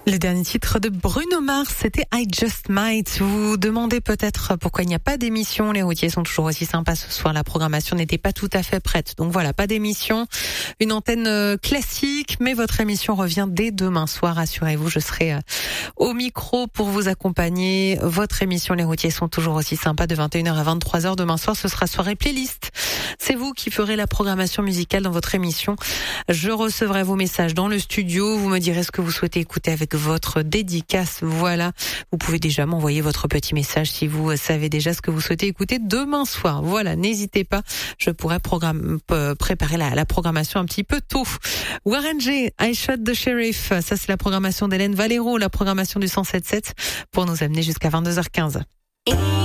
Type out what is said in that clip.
Le dernier titre de Bruno Mars, c'était I Just Might. Vous vous demandez peut-être pourquoi il n'y a pas d'émission. Les routiers sont toujours aussi sympas ce soir. La programmation n'était pas tout à fait prête. Donc voilà, pas d'émission. Une antenne classique, mais votre émission revient dès demain soir. Rassurez-vous, je serai au micro pour vous accompagner. Votre émission Les routiers sont toujours aussi sympas de 21h à 23h. Demain soir, ce sera soirée playlist. C'est vous qui ferez la programmation musicale dans votre émission. Je recevrai vos messages dans le studio. Vous me direz ce que vous souhaitez écouter avec votre dédicace. Voilà. Vous pouvez déjà m'envoyer votre petit message si vous savez déjà ce que vous souhaitez écouter demain soir. Voilà. N'hésitez pas. Je pourrais préparer la programmation un petit peu tôt. Warren G, I Shot the Sheriff. Ça, c'est la programmation d'Hélène Valero, la programmation du 107.7 pour nous amener jusqu'à 22h15.